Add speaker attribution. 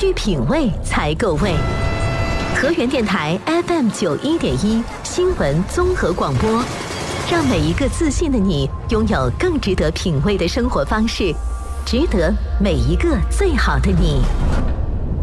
Speaker 1: 会品味才够味。河源电台 FM91.1新闻综合广播，让每一个自信的你拥有更值得品味的生活方式，值得每一个最好的你。